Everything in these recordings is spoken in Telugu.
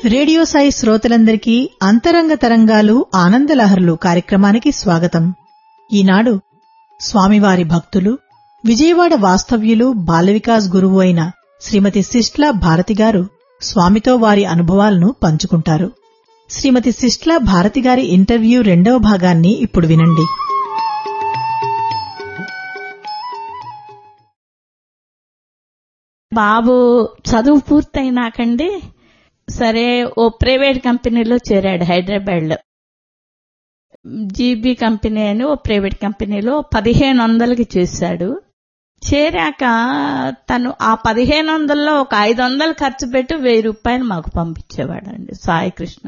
రేడియో సాయి శ్రోతలందరికీ అంతరంగ తరంగాలు ఆనందలహరులు కార్యక్రమానికి స్వాగతం. ఈనాడు స్వామివారి భక్తులు, విజయవాడ వాస్తవ్యులు, బాలవికాస్ గురువు అయిన శ్రీమతి సిస్ట్లా భారతిగారు స్వామితో వారి అనుభవాలను పంచుకుంటారు. శ్రీమతి సిస్ట్లా భారతిగారి ఇంటర్వ్యూ 2వ భాగాన్ని ఇప్పుడు వినండి. బాబు చదువు పూర్తయినాకండి సరే ఓ ప్రైవేట్ కంపెనీలో చేరాడు హైదరాబాద్లో. జీబీ కంపెనీ అని ఓ ప్రైవేట్ కంపెనీలో 1500కి చేశాడు. చేరాక తను ఆ 1500లో ఒక 500 ఖర్చు పెట్టి 1000 రూపాయలు మాకు పంపించేవాడండి సాయికృష్ణ.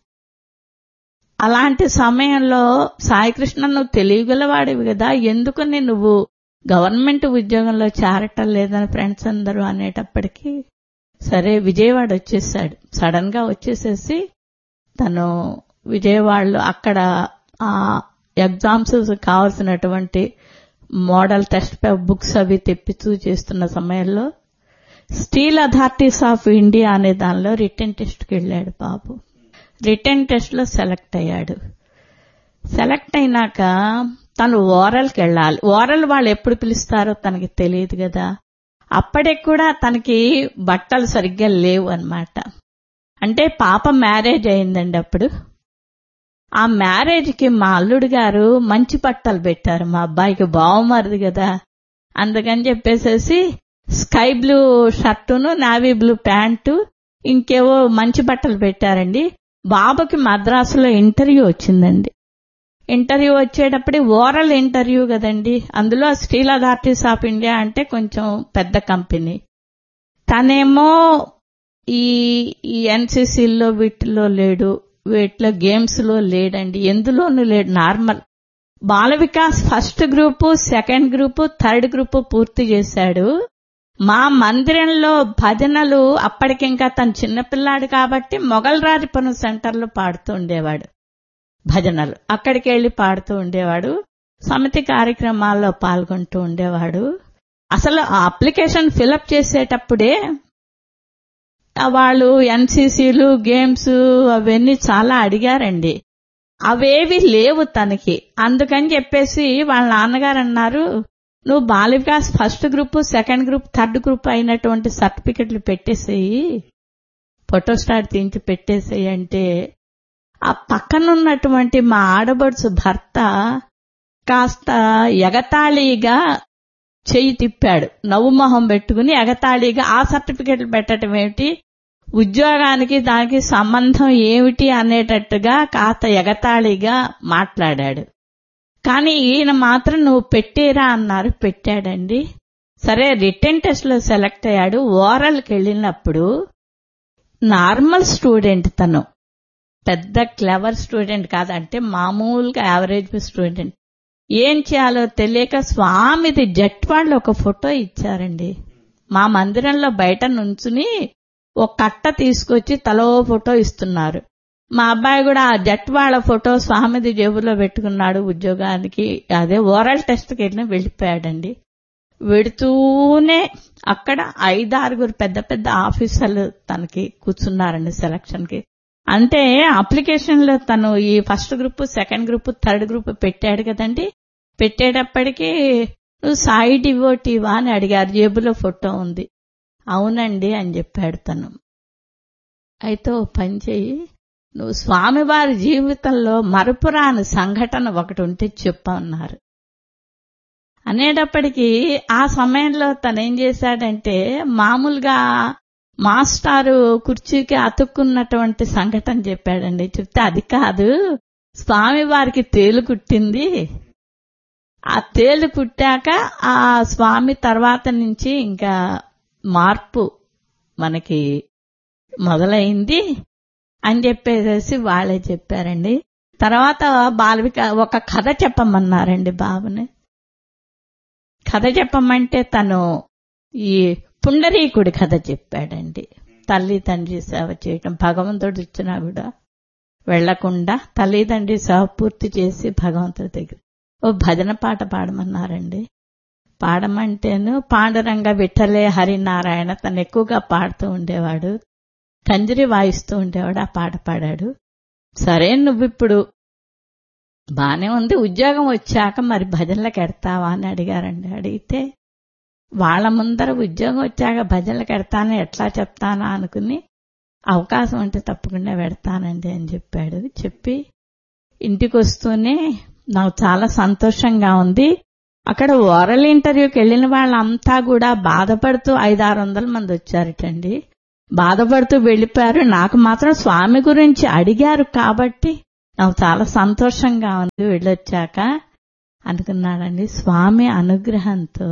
అలాంటి సమయంలో సాయికృష్ణ నువ్వు తెలియగలవాడివి కదా, ఎందుకని నువ్వు గవర్నమెంట్ ఉద్యోగంలో చేరటం లేదని ఫ్రెండ్స్ అందరూ అనేటప్పటికీ సరే విజయవాడ వచ్చేసాడు. సడన్ గా వచ్చేసేసి తను విజయవాడలో అక్కడ ఎగ్జామ్స్ కావాల్సినటువంటి మోడల్ టెస్ట్ బుక్స్ అవి తెప్పిస్తూ చేస్తున్న సమయంలో స్టీల్ అథారిటీస్ ఆఫ్ ఇండియా అనే దానిలో రిటన్ టెస్ట్కి వెళ్ళాడు బాబు. రిటన్ టెస్ట్ లో సెలెక్ట్ అయ్యాడు. సెలెక్ట్ అయినాక తను ఓరల్కి వెళ్ళాలి. ఓరల్ వాళ్ళు ఎప్పుడు పిలుస్తారో తనకి తెలియదు కదా. అప్పటికి కూడా తనకి బట్టలు సరిగ్గా లేవు అన్నమాట. అంటే పాప మ్యారేజ్ అయిందండి అప్పుడు. ఆ మ్యారేజ్కి మా అల్లుడు గారు మంచి బట్టలు పెట్టారు. మా అబ్బాయికి బావమరిది కదా, అందుకని చెప్పేసేసి sky blue షర్టును navy blue pant ఇంకేవో మంచి బట్టలు పెట్టారండి. బాబుకి మద్రాసులో ఇంటర్వ్యూ వచ్చిందండి. ఇంటర్వ్యూ వచ్చేటప్పుడు ఓరల్ ఇంటర్వ్యూ కదండి. అందులో స్టీల్ అథారిటీస్ ఆఫ్ ఇండియా అంటే కొంచెం పెద్ద కంపెనీ. తనేమో ఈ ఎన్సీసీలో వీటిలో లేడు, వీటిలో గేమ్స్ లో లేడండి, ఎందులోనూ లేడు. Normal Bala Vikas first group, second group, third group పూర్తి చేశాడు. మా మందిరంలో భజనలు అప్పటికింకా తను చిన్నపిల్లాడు కాబట్టి మొగల్రాజపురం సెంటర్లో పాడుతూ ఉండేవాడు భజనలు. అక్కడికి వెళ్లి పాడుతూ ఉండేవాడు. సమితి కార్యక్రమాల్లో పాల్గొంటూ ఉండేవాడు. అసలు ఆ అప్లికేషన్ ఫిలప్ చేసేటప్పుడే వాళ్ళు ఎన్సీసీలు గేమ్స్ అవన్నీ చాలా అడిగారండి. అవేవి లేవు తనకి. అందుకని చెప్పేసి వాళ్ళ నాన్నగారు అన్నారు, నువ్వు Bala Vikas first group, second group, third group అయినటువంటి సర్టిఫికెట్లు పెట్టేసేయి, ఫోటోస్టాట్ తీయించి పెట్టేసేయి అంటే ఆ పక్కనున్నటువంటి మా ఆడబడుచు భర్త కాస్త ఎగతాళిగా చెయ్యి తిప్పాడు. నవ్వుమొహం పెట్టుకుని ఎగతాళిగా ఆ సర్టిఫికెట్లు పెట్టడం ఏమిటి, ఉద్యోగానికి దానికి సంబంధం ఏమిటి అనేటట్టుగా కాస్త ఎగతాళిగా మాట్లాడాడు. కానీ ఈయన మాత్రం నువ్వు పెట్టేరా అన్నారు. పెట్టాడండి. సరే రిటన్ టెస్ట్ లో సెలెక్ట్ అయ్యాడు. ఓరల్కి వెళ్ళినప్పుడు నార్మల్ స్టూడెంట్, తను పెద్ద క్లెవర్ స్టూడెంట్ కాదంటే మామూలుగా యావరేజ్ స్టూడెంట్. ఏం చేయాలో తెలియక స్వామిది జట్ వాళ్ళు ఒక ఫోటో ఇచ్చారండి. మా మందిరంలో బయట నుంచుని ఒక కట్ట తీసుకొచ్చి తలో ఫోటో ఇస్తున్నారు. మా అబ్బాయి కూడా ఆ జట్ వాళ్ళ ఫోటో స్వామిది జేబులో పెట్టుకున్నాడు. ఉద్యోగానికి అదే ఓరల్ టెస్ట్కి వెళ్ళిపోయాడండి. వెడుతూనే అక్కడ 5-6 పెద్ద పెద్ద ఆఫీసర్లు తనకి కూర్చున్నారండి సెలక్షన్ కి. అంటే అప్లికేషన్ లో తను ఈ first group, second group, third group పెట్టాడు కదండి. పెట్టేటప్పటికీ నువ్వు సాయి డివోటీవా అని అడిగారు. జేబులో ఫోటో ఉంది. అవునండి అని చెప్పాడు తను. అయితే ఓ పని చెయ్యి, నువ్వు స్వామివారి జీవితంలో మరుపురాని సంఘటన ఒకటి ఉంటే చెప్పన్నారు. అనేటప్పటికీ ఆ సమయంలో తనేం చేశాడంటే మామూలుగా మాస్టారు కుర్చీకి అతుక్కున్నటువంటి సంఘటన చెప్పాడండి. చెప్తే అది కాదు, స్వామివారికి తేలు కుట్టింది. ఆ తేలు కుట్టాక ఆ స్వామి తర్వాత నుంచి ఇంకా మార్పు మనకి మొదలైంది అని చెప్పేసి వాళ్ళే చెప్పారండి. తర్వాత ఒక కథ చెప్పమన్నారండి బాబుని. కథ చెప్పమంటే తను ఈ పుండరీకుడి కథ చెప్పాడండి. తల్లి తండ్రి సేవ చేయటం, భగవంతుడు ఇచ్చినా కూడా వెళ్లకుండా తల్లిదండ్రి సేవ పూర్తి చేసి భగవంతుడి దగ్గర ఓ భజన పాట పాడమన్నారండి. పాడమంటేను పాండురంగ విఠలే హరినారాయణ తను ఎక్కువగా పాడుతూ ఉండేవాడు. కంజరి వాయిస్తూ ఉండేవాడు. ఆ పాట పాడాడు. సరే నువ్విప్పుడు బానే ఉంది, ఉద్యోగం వచ్చాక మరి భజనలకు ఎడతావా అని అడిగారండి. అడిగితే వాళ్ళ ముందర ఉద్యోగం వచ్చాక భజనలకు ఎడతానని ఎట్లా చెప్తానా అనుకుని అవకాశం అంటే తప్పకుండా పెడతానండి అని చెప్పాడు. చెప్పి ఇంటికి వస్తూనే నాకు చాలా సంతోషంగా ఉంది. అక్కడ ఓరల్ ఇంటర్వ్యూకి వెళ్ళిన వాళ్ళంతా కూడా బాధపడుతూ 500-600 మంది వచ్చారటండి. బాధపడుతూ వెళ్ళిపోయారు. నాకు మాత్రం స్వామి గురించి అడిగారు కాబట్టి నాకు చాలా సంతోషంగా ఉంది వెళ్ళొచ్చాక అనుకున్నాడండి. స్వామి అనుగ్రహంతో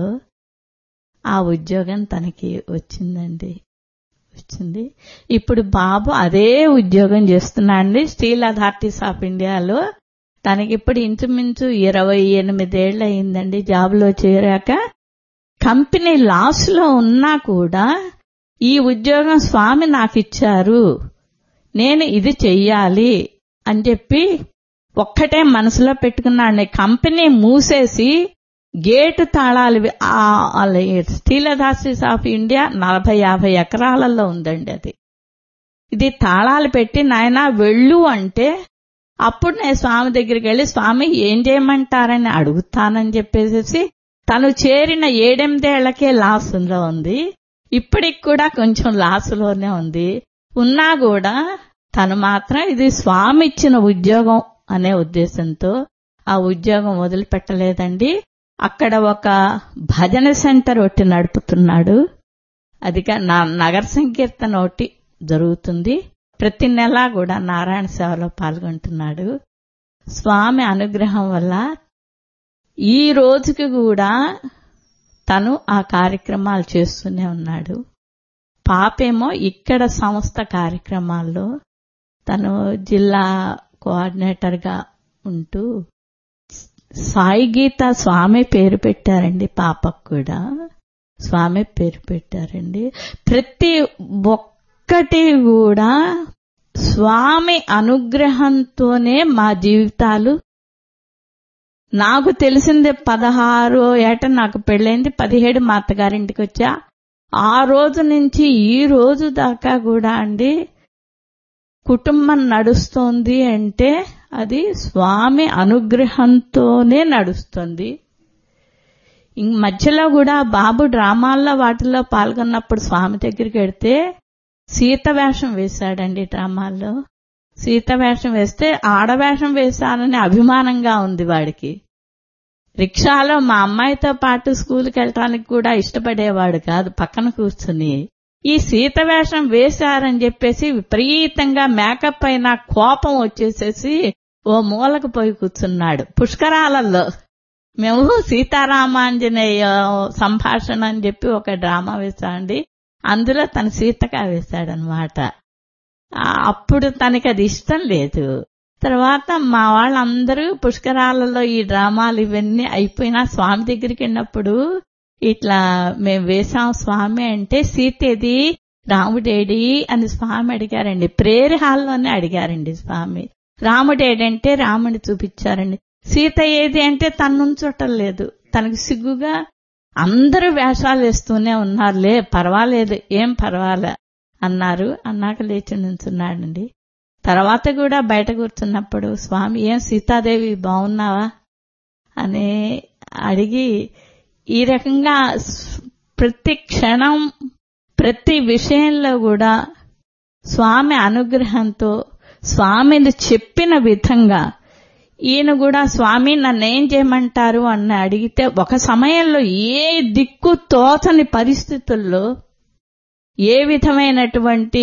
ఆ ఉద్యోగం తనకి వచ్చిందండి. వచ్చింది. ఇప్పుడు బాబు అదే ఉద్యోగం చేస్తున్నాడండి స్టీల్ అథారిటీస్ ఆఫ్ ఇండియాలో. తనకిప్పుడు ఇంచుమించు 28 ఏళ్ళు అయిందండి జాబ్లో చేరాక. కంపెనీ లాస్ లో ఉన్నా కూడా ఈ ఉద్యోగం స్వామి నాకు ఇచ్చారు, నేను ఇది చెయ్యాలి అని చెప్పి ఒక్కటే మనసులో పెట్టుకున్నాడు. కంపెనీ మూసేసి గేటు తాళాలు స్టీల్ అథారిటీస్ ఆఫ్ ఇండియా 40-50 ఎకరాలలో ఉందండి అది. ఇది తాళాలు పెట్టి నాయనా వెళ్ళు అంటే అప్పుడు నేను స్వామి దగ్గరికి వెళ్ళి స్వామి ఏం చేయమంటారని అడుగుతానని చెప్పేసి తను చేరిన 7-8 ఏళ్లకే లాసులో ఉంది. ఇప్పటికి కూడా కొంచెం లాసులోనే ఉంది. ఉన్నా కూడా తను మాత్రం ఇది స్వామి ఇచ్చిన ఉద్యోగం అనే ఉద్దేశంతో ఆ ఉద్యోగం వదిలిపెట్టలేదండి. అక్కడ ఒక భజన సెంటర్ ఒకటి నడుపుతున్నాడు. అది నగర సంకీర్తన ఒకటి జరుగుతుంది. ప్రతి నెల కూడా నారాయణ సేవలో పాల్గొంటున్నాడు. స్వామి అనుగ్రహం వల్ల ఈ రోజుకి కూడా తను ఆ కార్యక్రమాలు చేస్తూనే ఉన్నాడు. పాపేమో ఇక్కడ సంస్థ కార్యక్రమాల్లో తను జిల్లా కోఆర్డినేటర్గా ఉంటూ సాయి గీత స్వామి పేరు పెట్టారండి. పాపకు కూడా స్వామి పేరు పెట్టారండి. ప్రతి ఒక్కటి కూడా స్వామి అనుగ్రహంతోనే మా జీవితాలు. నాకు తెలిసిందే 16 ఏట నాకు పెళ్ళైంది, 17 మా అత్తగారింటికి వచ్చా. ఆ రోజు నుంచి ఈ రోజు దాకా కూడా అండి కుటుంబం నడుస్తోంది అంటే అది స్వామి అనుగ్రహంతోనే నడుస్తుంది. మధ్యలో కూడా బాబు డ్రామాల్లో వాటిల్లో పాల్గొన్నప్పుడు స్వామి దగ్గరికి వెడితే సీత వేషం వేశాడండి. డ్రామాల్లో సీత వేషం వేస్తే ఆడవేషం వేశానని అభిమానంగా ఉంది వాడికి. రిక్షాలో మా అమ్మాయితో పాటు స్కూల్కి వెళ్ళటానికి కూడా ఇష్టపడేవాడు కాదు, పక్కన కూర్చుని. ఈ సీత వేషం వేశారని చెప్పేసి విపరీతంగా మేకప్ అయిన కోపం వచ్చేసేసి ఓ మూలకు పోయి కూర్చున్నాడు. పుష్కరాలలో మేము సీతారామాంజనేయ సంభాషణ అని చెప్పి ఒక డ్రామా వేశామండి. అందులో తను సీతగా వేశాడనమాట. అప్పుడు తనకి అది ఇష్టం లేదు. తర్వాత మా వాళ్ళందరూ పుష్కరాలలో ఈ డ్రామాలు ఇవన్నీ అయిపోయినా స్వామి దగ్గరికి వెళ్ళినప్పుడు ఇట్లా మేము వేశాం స్వామి అంటే సీతేది రాముడేడి అని స్వామి అడిగారండి. ప్రేయర్ హాల్లోనే అడిగారండి స్వామి. రాముడేడంటే రాముని చూపించారండి. సీత ఏది అంటే తన్నుంచటం లేదు. తనకు సిగ్గుగా అందరూ వేషాలు వేస్తూనే ఉన్నారులే, పర్వాలేదు, ఏం పర్వాలే అన్నారు. అన్నాక లేచి నుంచున్నాడండి. తర్వాత కూడా బయట కూర్చున్నప్పుడు స్వామి ఏం సీతాదేవి బాగున్నావా అని అడిగి ఈ రకంగా ప్రతి క్షణం ప్రతి విషయంలో కూడా స్వామి అనుగ్రహంతో స్వామిని చెప్పిన విధంగా ఈయన కూడా స్వామి నన్నేం చేయమంటారు అని అడిగితే ఒక సమయంలో ఏ దిక్కు తోచని పరిస్థితుల్లో ఏ విధమైనటువంటి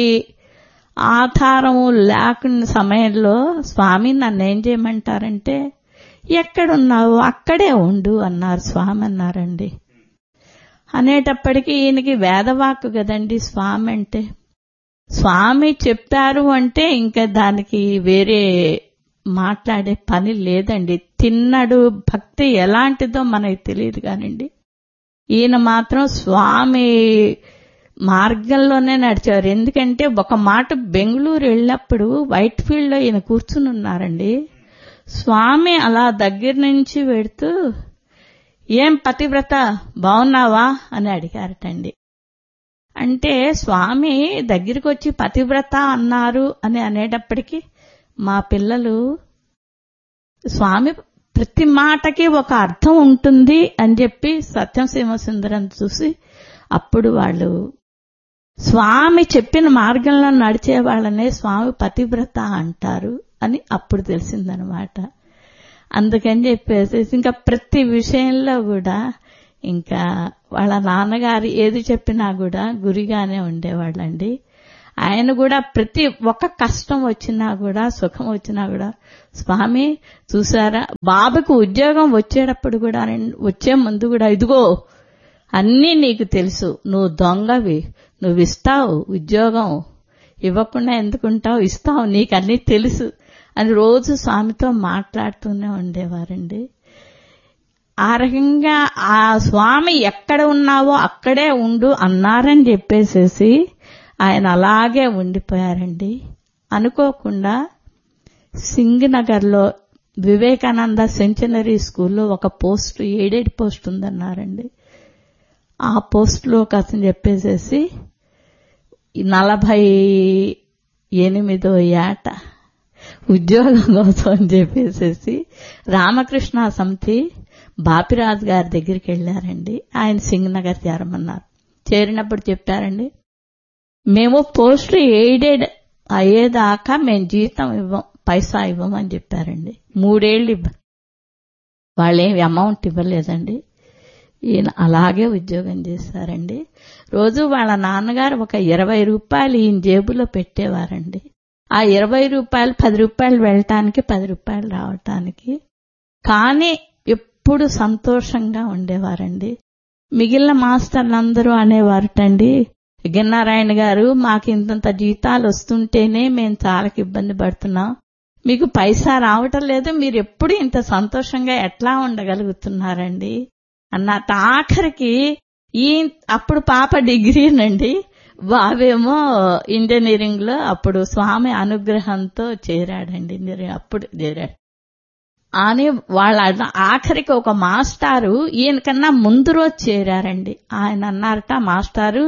ఆధారము లేకున్న సమయంలో స్వామి నన్నేం చేయమంటారంటే ఎక్కడున్నావు అక్కడే ఉండు అన్నారు స్వామి అన్నారండి. అనేటప్పటికీ ఈయనకి వేదవాక్కు కదండి స్వామి అంటే. స్వామి చెప్తారు అంటే ఇంకా దానికి వేరే మాట్లాడే పని లేదండి. తిన్నడు భక్తి ఎలాంటిదో మనకి తెలియదు కానండి. ఈయన మాత్రం స్వామి మార్గంలోనే నడిచారు. ఎందుకంటే ఒక మాట బెంగళూరు వెళ్ళినప్పుడు వైట్ ఫీల్డ్ లో ఈయన కూర్చుని ఉన్నారండి. స్వామి అలా దగ్గర నుంచి వెడుతూ ఏం పతివ్రత బాగున్నావా అని అడిగారటండి. అంటే స్వామి దగ్గరికి వచ్చి పతివ్రత అన్నారు అని అనేటప్పటికీ మా పిల్లలు స్వామి ప్రతి మాటకి ఒక అర్థం ఉంటుంది అని చెప్పి సత్యం సింహసుందరం చూసి అప్పుడు వాళ్ళు స్వామి చెప్పిన మార్గంలో నడిచే వాళ్ళనే స్వామి పతివ్రత అంటారు అని అప్పుడు తెలిసిందనమాట. అందుకని చెప్పేసి ఇంకా ప్రతి విషయంలో కూడా ఇంకా వాళ్ళ నాన్నగారు ఏది చెప్పినా కూడా గురిగానే ఉండేవాళ్ళండి. ఆయన కూడా ప్రతి ఒక్క కష్టం వచ్చినా కూడా సుఖం వచ్చినా కూడా స్వామి చూసారా, బాబుకు ఉద్యోగం వచ్చేటప్పుడు కూడా వచ్చే ముందు కూడా ఇదిగో అన్నీ నీకు తెలుసు, నువ్వు దొంగవి, నువ్వు ఇస్తావు ఉద్యోగం, ఇవ్వకుండా ఎందుకుంటావు, ఇస్తావు, నీకు అన్నీ తెలుసు అని రోజు స్వామితో మాట్లాడుతూనే ఉండేవారండి. ఆ రకంగా ఆ స్వామి ఎక్కడ ఉన్నావో అక్కడే ఉండు అన్నారని చెప్పేసేసి ఆయన అలాగే ఉండిపోయారండి. అనుకోకుండా సింగనగర్లో వివేకానంద సెంచనరీ స్కూల్లో ఒక పోస్ట్, ఎయిడెడ్ పోస్ట్ ఉందన్నారండి. ఆ పోస్టులో కోసం చెప్పేసేసి 48వ ఏట ఉద్యోగం కోసం అని చెప్పేసేసి రామకృష్ణ సమితి బాపిరాజు గారి దగ్గరికి వెళ్లారండి. ఆయన సింగనగర్ చేరమన్నారు. చేరినప్పుడు చెప్పారండి, మేము పోస్ట్ ఎయిడెడ్ అయ్యేదాకా మేము జీతం ఇవ్వం, పైసా ఇవ్వమని చెప్పారండి. 3 ఏళ్ళు వాళ్ళేమి అమౌంట్ ఇవ్వలేదండి. ఈయన అలాగే ఉద్యోగం చేశారండి. రోజు వాళ్ళ నాన్నగారు ఒక 20 రూపాయలు ఈయన జేబులో పెట్టేవారండి. ఆ 20 రూపాయలు 10 రూపాయలు వెళ్ళటానికి, 10 రూపాయలు రావటానికి. కానీ ఎప్పుడు సంతోషంగా ఉండేవారండి. మిగిలిన మాస్టర్లందరూ అనేవారటండి, గిన్నారాయణ గారు మాకు ఇంతంత జీతాలు వస్తుంటేనే మేము చాలా ఇబ్బంది పడుతున్నాం, మీకు పైసా రావటం లేదు, మీరు ఎప్పుడు ఇంత సంతోషంగా ఎట్లా ఉండగలుగుతున్నారండి అన్నట్టు. ఆఖరికి అప్పుడు పాప డిగ్రీనండి, బాబేమో ఇంజనీరింగ్ లో అప్పుడు స్వామి అనుగ్రహంతో చేరాడండి. అప్పుడు చేరాడు అని వాళ్ళ ఆఖరికి ఒక మాస్టారు ఈయనకన్నా ముందు రోజు చేరారండి. ఆయన అన్నారట, మాస్టారు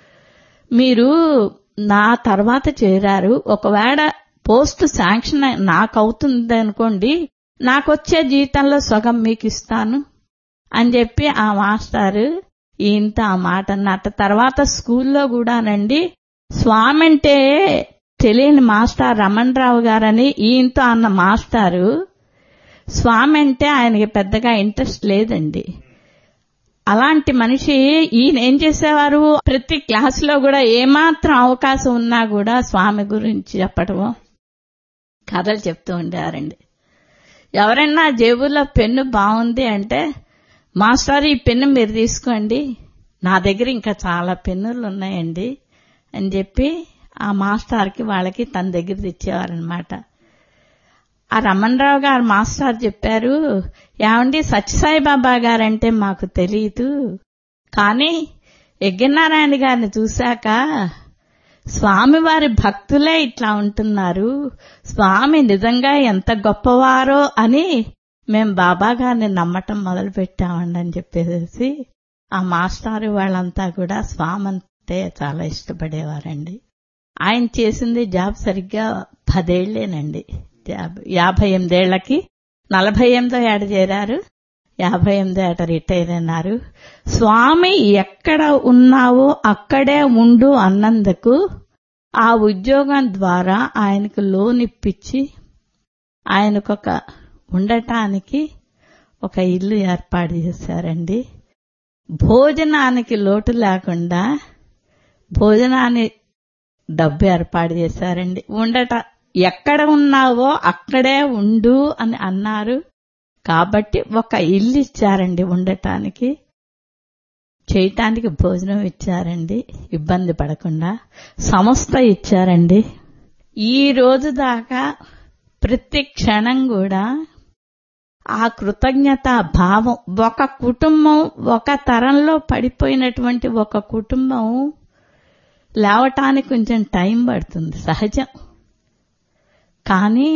మీరు నా తర్వాత చేరారు, ఒకవేళ పోస్ట్ శాంక్షన్ నాకవుతుంది అనుకోండి, నాకొచ్చే జీతంలో సగం మీకు ఇస్తాను అని చెప్పి ఆ మాస్టారు ఈయనతో ఆ మాట అన్నట్టు. తర్వాత స్కూల్లో కూడానండి స్వామి అంటే తెలియని మాస్టర్ రమణరావు గారని ఈయనతో అన్న మాస్టారు స్వామి అంటే ఆయనకి పెద్దగా ఇంట్రెస్ట్ లేదండి. అలాంటి మనిషి ఈయన ఏం చేసేవారు, ప్రతి క్లాసులో కూడా ఏమాత్రం అవకాశం ఉన్నా కూడా స్వామి గురించి చెప్పడం, కథలు చెప్తూ ఉండేవారండి. ఎవరైనా జేబులో పెన్ను బాగుంది అంటే, మాస్టర్ ఈ పెన్ను మీరు తీసుకోండి, నా దగ్గర ఇంకా చాలా పెన్నులు ఉన్నాయండి అని చెప్పి ఆ మాస్టర్కి వాళ్ళకి తన దగ్గర తెచ్చేవారనమాట. ఆ రమణరావు గారు మాస్టర్ చెప్పారు, ఏమండి సత్యసాయిబాబా గారంటే మాకు తెలియదు, కానీ యజ్ఞనారాయణ గారిని చూశాక స్వామివారి భక్తులే ఇట్లా ఉంటున్నారు, స్వామి నిజంగా ఎంత గొప్పవారో అని మేం బాబా గారిని నమ్మటం మొదలు పెట్టామండి అని చెప్పేసి ఆ మాస్టారు వాళ్ళంతా కూడా స్వామి అంటే చాలా ఇష్టపడేవారండి. ఆయన చేసింది జాబ్ సరిగ్గా 10 ఏళ్లేనండి. 58 ఏళ్లకి 48వ ఏట చేరారు, 58వ ఏట రిటైర్ అయినారు. స్వామి ఎక్కడ ఉన్నావో అక్కడే ఉండు అన్నందుకు ఆ ఉద్యోగం ద్వారా ఆయనకు లోన్ ఇప్పించి ఆయనకొక ఉండటానికి ఒక ఇల్లు ఏర్పాటు చేశారండి. భోజనానికి లోటు లేకుండా భోజనాన్ని డబ్బు ఏర్పాటు చేశారండి. ఎక్కడ ఉన్నావో అక్కడే ఉండు అని అన్నారు కాబట్టి ఒక ఇల్లు ఇచ్చారండి ఉండటానికి, చేయటానికి భోజనం ఇచ్చారండి, ఇబ్బంది పడకుండా సంస్థ ఇచ్చారండి. ఈ రోజు దాకా ప్రతి క్షణం కూడా ఆ కృతజ్ఞత భావం, ఒక కుటుంబం ఒక తరంలో పడిపోయినటువంటి ఒక కుటుంబం లేవటానికి కొంచెం టైం పడుతుంది, సహజం. కానీ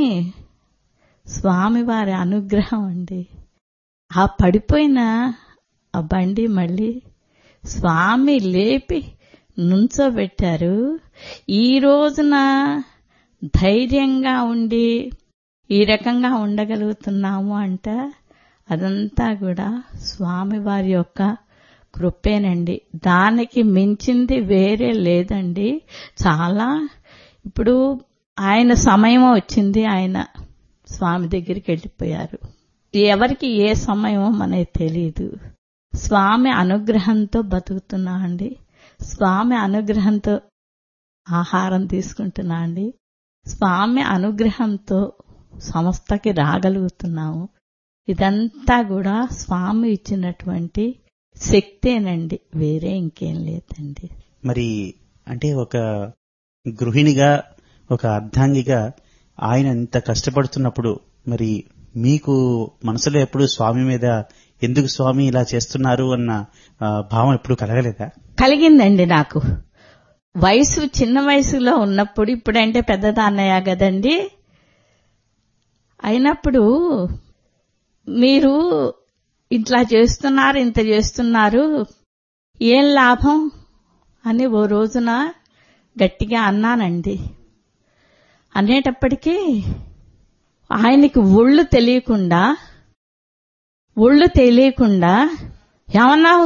స్వామివారి అనుగ్రహం అండి, ఆ పడిపోయిన ఆ బండి మళ్ళీ స్వామి లేపి నుంచోబెట్టారు. ఈ రోజున ధైర్యంగా ఉండి ఈ రకంగా ఉండగలుగుతున్నాము అంటే అదంతా కూడా స్వామివారి యొక్క కృపేనండి. దానికి మించింది వేరే లేదండి. చాలా ఇప్పుడు ఆయన సమయం వచ్చింది, ఆయన స్వామి దగ్గరికి వెళ్ళిపోయారు. ఎవరికి ఏ సమయమో మనకి తెలియదు. స్వామి అనుగ్రహంతో బతుకుతున్నా అండి. స్వామి అనుగ్రహంతో ఆహారం తీసుకుంటున్నా అండి. స్వామి అనుగ్రహంతో సంస్థకి రాగలుగుతున్నాము. ఇదంతా కూడా స్వామి ఇచ్చినటువంటి శక్తేనండి, వేరే ఇంకేం లేదండి. మరి అంటే ఒక గృహిణిగా, ఒక అర్ధాంగిగా ఆయన ఇంత కష్టపడుతున్నప్పుడు మరి మీకు మనసులో ఎప్పుడు స్వామి మీద ఎందుకు స్వామి ఇలా చేస్తున్నారు అన్న భావం ఎప్పుడు కలగలేదా? కలిగిందండి నాకు. వయసు చిన్న వయసులో ఉన్నప్పుడు, ఇప్పుడంటే పెద్దదాన్నయ్య కదండి, అయినప్పుడు మీరు ఇట్లా చేస్తున్నారు, ఇంత చేస్తున్నారు, ఏం లాభం అని ఓ రోజున గట్టిగా అన్నానండి. అనేటప్పటికీ ఆయనకి ఒళ్ళు తెలియకుండా ఏమన్నావు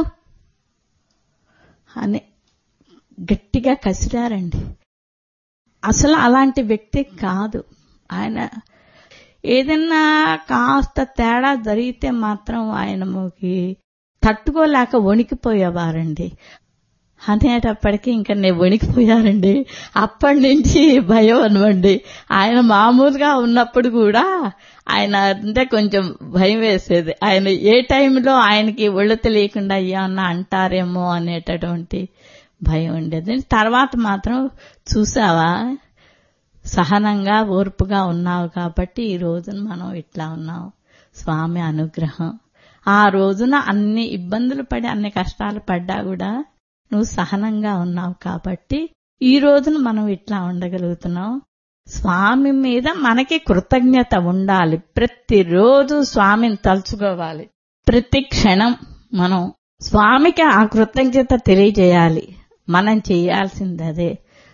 అని గట్టిగా కసిరారండి. అసలు అలాంటి వ్యక్తి కాదు ఆయన. ఏదన్నా కాస్త తేడా జరిగితే మాత్రం ఆయనకి తట్టుకోలేక వణికిపోయేవారండి. అనేటప్పటికీ ఇంకా నేను వణికిపోయారండి. అప్పటి నుంచి భయం అనవండి. ఆయన మామూలుగా ఉన్నప్పుడు కూడా ఆయన అంటే కొంచెం భయం వేసేది. ఆయన ఏ టైంలో ఆయనకి ఒళ్ళు తెలియకుండా ఏమన్నా అంటారేమో అనేటటువంటి భయం ఉండేది. తర్వాత మాత్రం చూసావా, సహనంగా ఓర్పుగా ఉన్నావు కాబట్టి ఈ రోజున మనం ఇట్లా ఉన్నాం. స్వామి అనుగ్రహం. ఆ రోజున అన్ని ఇబ్బందులు పడి అన్ని కష్టాలు పడ్డా కూడా నువ్వు సహనంగా ఉన్నావు కాబట్టి ఈ రోజున మనం ఇట్లా ఉండగలుగుతున్నాం. స్వామి మీద మనకి కృతజ్ఞత ఉండాలి. ప్రతిరోజు స్వామిని తలుచుకోవాలి. ప్రతి క్షణం మనం స్వామికి ఆ కృతజ్ఞత తెలియజేయాలి. మనం చేయాల్సింది అదే.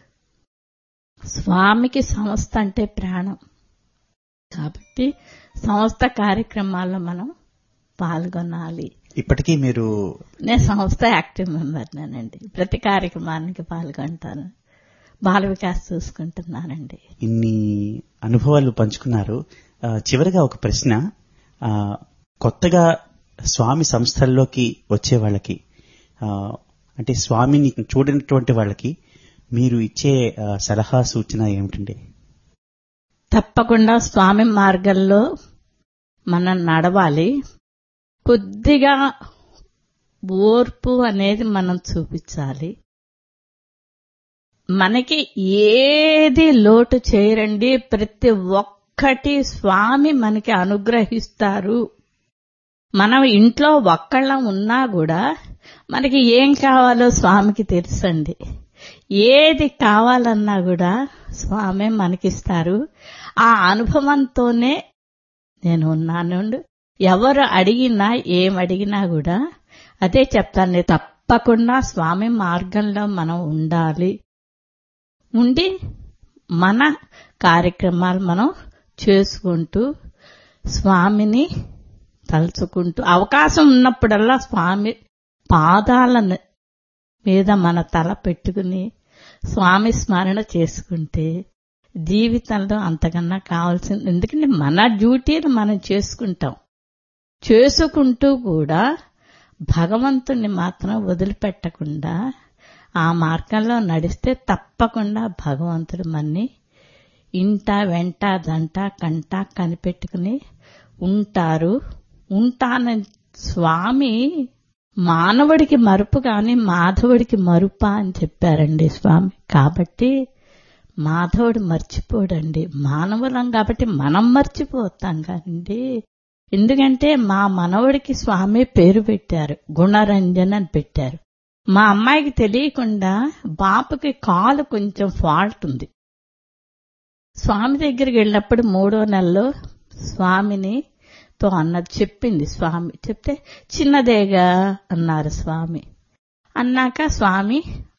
స్వామికి సంస్థ అంటే ప్రాణం కాబట్టి సంస్థ కార్యక్రమాల్లో మనం పాల్గొనాలి. ఇప్పటికీ మీరు? నేను సంస్థ యాక్టివ్ మెంబర్నేనండి. ప్రతి కార్యక్రమానికి పాల్గొంటాను. బాల వికాస్ చూసుకుంటున్నానండి. ఇన్ని అనుభవాలు పంచుకున్నారు. చివరిగా ఒక ప్రశ్న. కొత్తగా స్వామి సంస్థల్లోకి వచ్చే వాళ్ళకి, అంటే స్వామిని చూడనటువంటి వాళ్ళకి మీరు ఇచ్చే సలహా సూచన ఏమిటండి? తప్పకుండా స్వామి మార్గంలో మనం నడవాలి. కొద్దిగా ఓర్పు అనేది మనం చూపించాలి. మనకి ఏది లోటు చేయరండి. ప్రతి ఒక్కటి స్వామి మనకి అనుగ్రహిస్తారు. మనం ఇంట్లో ఒక్కళ్ళం ఉన్నా కూడా మనకి ఏం కావాలో స్వామికి తెలుసండి. ఏది కావాలన్నా కూడా స్వామి మనకిస్తారు. ఆ అనుభవంతోనే నేను ఉన్నాను. ఎవరు అడిగినా ఏమడిగినా కూడా అదే చెప్తాను. తప్పకుండా స్వామి మార్గంలో మనం ఉండాలి. ఉండి మన కార్యక్రమాలు మనం చేసుకుంటూ స్వామిని తలుచుకుంటూ అవకాశం ఉన్నప్పుడల్లా స్వామి పాదాల మీద మన తల పెట్టుకుని స్వామి స్మరణ చేసుకుంటే జీవితంలో అంతకన్నా కావాల్సింది. ఎందుకంటే మన డ్యూటీని మనం చేసుకుంటూ కూడా భగవంతుణ్ణి మాత్రం వదిలిపెట్టకుండా ఆ మార్గంలో నడిస్తే తప్పకుండా భగవంతుడు మన్ని ఇంట వెంట దంట కంట కనిపెట్టుకుని ఉంటానని స్వామి మానవుడికి మరుపు కాని మాధవుడికి మరుప అని చెప్పారండి స్వామి. కాబట్టి మాధవుడు మర్చిపోడండి. మానవులం కాబట్టి మనం మర్చిపోతాం కానండి. ఎందుకంటే మా మనవడికి స్వామి పేరు పెట్టారు, గుణరంజన్ అని పెట్టారు. మా అమ్మాయికి తెలియకుండా బాపుకి కాలు కొంచెం ఫాల్ట్ ఉంది. స్వామి దగ్గరికి వెళ్ళినప్పుడు 3వ నెలలో స్వామినితో అన్నది చెప్పింది. స్వామి చెప్తే చిన్నదేగా అన్నారు స్వామి. అన్నాక స్వామి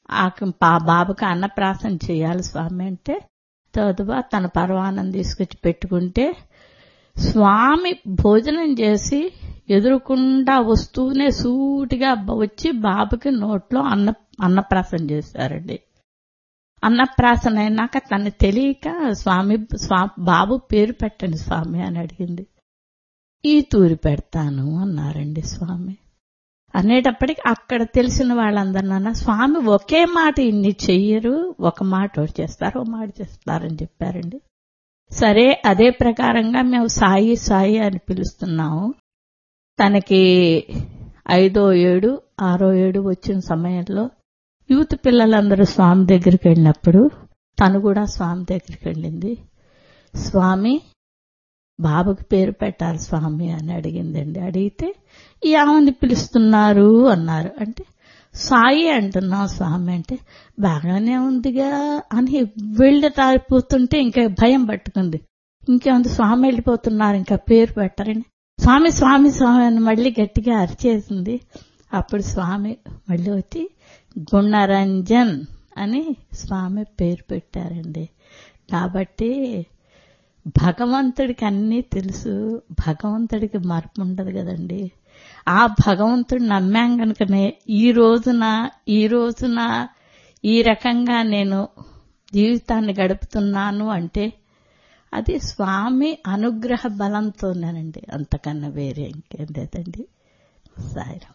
బాబుకి అన్నప్రాసన చేయాలి స్వామి అంటే తదువా తన పరవానం తీసుకొచ్చి పెట్టుకుంటే స్వామి భోజనం చేసి ఎదురుకుండా వస్తూనే సూటిగా వచ్చి బాబుకి నోట్లో అన్నప్రాసన చేశారండి. అన్నప్రాసన అయినాక తను తెలియక బాబు పేరు పెట్టండి స్వామి అని అడిగింది. ఈ తూరి పెడతాను అన్నారండి స్వామి. అనేటప్పటికి అక్కడ తెలిసిన వాళ్ళందరినన్నా స్వామి ఒకే మాట ఇన్ని చెయ్యరు, ఒక మాట ఒకటి చేస్తారు, ఒక మాట చేస్తారని చెప్పారండి. సరే అదే ప్రకారంగా మేము సాయి సాయి అని పిలుస్తున్నాము. తనకి 5వ ఏడు 6వ ఏడు వచ్చిన సమయంలో యూత్ పిల్లలందరూ స్వామి దగ్గరికి వెళ్ళినప్పుడు తను కూడా స్వామి దగ్గరికి వెళ్ళింది. స్వామి బాబుకి పేరు పెట్టాలి స్వామి అని అడిగిందండి. అడిగితే ఆమెని పిలుస్తున్నారు అన్నారు. అంటే సాయి అంటున్నాం స్వామి అంటే బాగానే ఉందిగా అని వెళ్ళిపోతుంటే ఇంకా భయం పట్టుకుంది. ఇంకేముంది స్వామి వెళ్ళిపోతున్నారు ఇంకా పేరు పెట్టారని స్వామి స్వామి స్వామి అని మళ్ళీ గట్టిగా అరిచేసింది. అప్పుడు స్వామి మళ్ళీ వచ్చి గుణరంజన్ అని స్వామి పేరు పెట్టారండి. కాబట్టి భగవంతుడికి అన్నీ తెలుసు, భగవంతుడికి మార్పు ఉండదు కదండి. ఆ భగవంతుడు నమ్మాం కనుకనే ఈ రోజున ఈ రకంగా నేను జీవితాన్ని గడుపుతున్నాను అంటే అది స్వామి అనుగ్రహ బలంతోనేనండి, అంతకన్నా వేరే ఇంకేం లేదండి. సాయిరాం.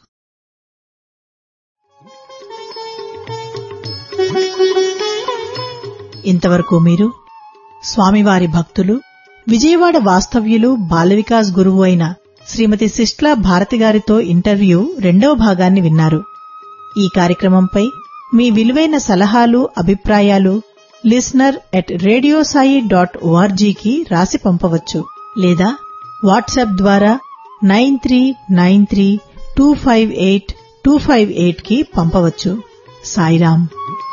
ఇంతవరకు మీరు స్వామివారి భక్తులు విజయవాడ వాస్తవ్యులు బాల వికాస్ గురువు అయిన శ్రీమతి సిస్ట్లా భారతి గారితో ఇంటర్వ్యూ 2వ భాగాన్ని విన్నారు. ఈ కార్యక్రమంపై మీ విలువైన సలహాలు అభిప్రాయాలు listener@radiosai.org కి రాసి పంపవచ్చు లేదా వాట్సాప్ ద్వారా 9393258258 కి పంపవచ్చు. సాయిరాం.